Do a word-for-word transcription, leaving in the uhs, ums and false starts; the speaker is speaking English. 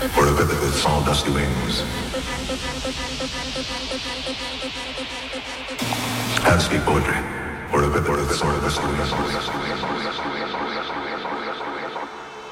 or a bit with small dusty wings. How to speak poetry, or a bit with sort of dusty wings.